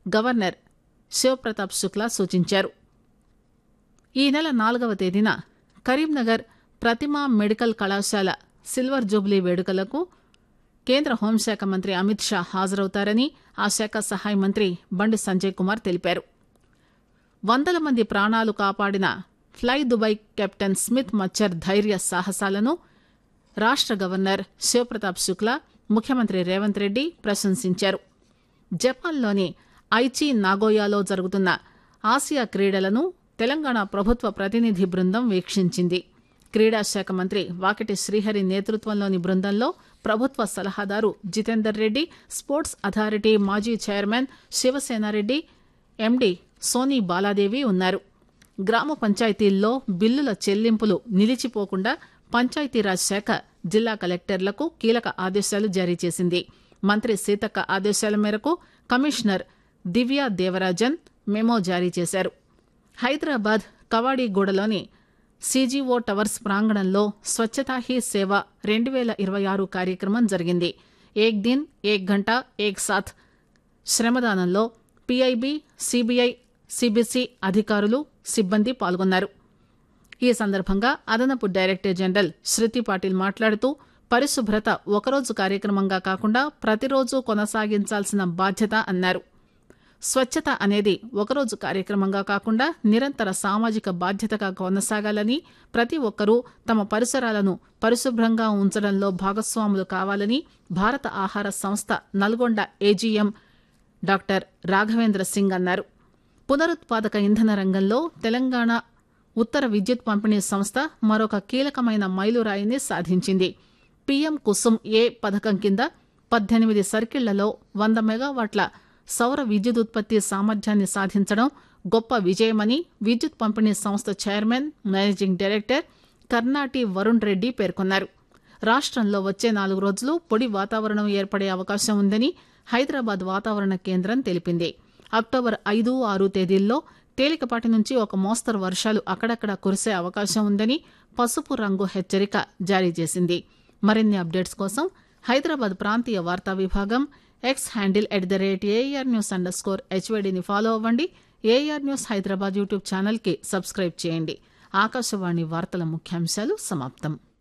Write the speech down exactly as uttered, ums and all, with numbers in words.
Governor Shiv Pratap Shukla సూచించారు. ఈ నెల నాలుగవ తేదీన కరీంనగర్ ప్రతిమా మెడికల్ కళాశాల సిల్వర్ జూబ్లీ వేడుకలకు కేంద్ర హోంశాఖ మంత్రి అమిత్ షా హాజరవుతారని ఆ శాఖ సహాయ మంత్రి బండి సంజయ్ కుమార్ తెలిపారు. వందల మంది ప్రాణాలు కాపాడిన ఫ్లై దుబాయ్ కెప్టెన్ స్మిత్ మచ్చర్ ధైర్య సాహసాలను రాష్ట గవర్నర్ శివప్రతాప్ శుక్లా, ముఖ్యమంత్రి రేవంత్ రెడ్డి ప్రశంసించారు. జపాన్లోని ఐచి నాగోయాలో జరుగుతున్న ఆసియా క్రీడలను తెలంగాణ ప్రభుత్వ ప్రతినిధి బృందం వీక్షించింది. క్రీడాశాఖ మంత్రి వాకిటి శ్రీహరి నేతృత్వంలోని బృందంలో ప్రభుత్వ సలహాదారు జితేందర్ రెడ్డి, స్పోర్ట్స్ అథారిటీ మాజీ chairman Shiva Sena Reddy, MD Sony Baladevi ఉన్నారు. గ్రామ పంచాయతీల్లో బిల్లుల చెల్లింపులు నిలిచిపోకుండా పంచాయతీరాజ్ శాఖ జిల్లా కలెక్టర్లకు కీలక ఆదేశాలు జారీ చేసింది. మంత్రి సీతక్క ఆదేశాల మేరకు కమిషనర్ దివ్యా దేవరాజన్ మెమో జారీ చేశారు. హైదరాబాద్ కవాడిగూడలోని సీజీఓ టవర్స్ ప్రాంగణంలో స్వచ్ఛతా హీ సేవ రెండు వేల ఇరవై ఆరు కార్యక్రమం జరిగింది. ఏక్ దిన్ ఏక్ గంటా ఏక్ సాథ్ శ్రమదానంలో పీఐబీ, సీబీఐ, సీబీసీ అధికారులు, సిబ్బంది పాల్గొన్నారు. ఈ సందర్భంగా అదనపు డైరెక్టర్ జనరల్ శృతి పాటిల్ మాట్లాడుతూ పరిశుభ్రత ఒకరోజు కార్యక్రమంగా కాకుండా ప్రతిరోజు కొనసాగించాల్సిన బాధ్యత అన్నారు. స్వచ్ఛత అనేది ఒకరోజు కార్యక్రమంగా కాకుండా నిరంతర సామాజిక బాధ్యతగా కొనసాగాలని, ప్రతి ఒక్కరూ తమ పరిసరాలను పరిశుభ్రంగా ఉంచడంలో భాగస్వాములు కావాలని భారత ఆహార సంస్థ నల్గొండ ఏజీఎం డాక్టర్ రాఘవేంద్ర సింగ్ అన్నారు. పునరుత్పాదక ఇంధన రంగంలో తెలంగాణ ఉత్తర విద్యుత్ పంపిణీ సంస్థ మరొక కీలకమైన మైలురాయిని సాధించింది. పీఎం కుసుమ్ ఏ పథకం కింద పద్దెనిమిది సర్కిళ్లలో వంద మెగావాట్ల సౌర విద్యుత్ ఉత్పత్తి సామర్థ్యాన్ని సాధించడం గొప్ప విజయమని విద్యుత్ పంపిణీ సంస్థ chairman, managing director Karnati Varun Reddy పేర్కొన్నారు. రాష్ట్రంలో వచ్చే నాలుగు రోజులు పొడి వాతావరణం ఏర్పడే అవకాశం ఉందని హైదరాబాద్ వాతావరణ కేంద్రం తెలిపింది. అక్టోబర్ ఐదు, ఆరు తేదీల్లో తేలికపాటి నుంచి ఒక మోస్తరు వర్షాలు అక్కడక్కడా కురిసే అవకాశం ఉందని పసుపు రంగు హెచ్చరిక జారీ చేసింది. మరిన్ని అప్డేట్స్ కోసం హైదరాబాద్ ప్రాంతీయ వార్తా విభాగం X handle at the rate AR news under score హెచ్వైడీని follow అవ్వండి. ఏఆర్ న్యూస్ హైదరాబాద్ యూట్యూబ్ ఛానల్కి సబ్స్క్రైబ్ చేయండి. ఆకాశవాణి వార్తల ముఖ్యాంశాలు సమాప్తం.